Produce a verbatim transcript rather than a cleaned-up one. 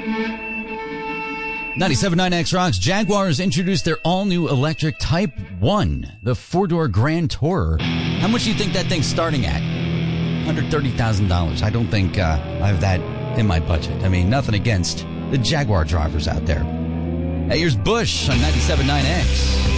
ninety-seven point nine X Rocks. Jaguars introduced their all-new electric Type one, the four-door Grand Tourer. How much do you think that thing's starting at? one hundred thirty thousand dollars. I don't think uh, I have that in my budget. I mean, nothing against the Jaguar drivers out there. Hey, here's Bush on ninety-seven point nine X.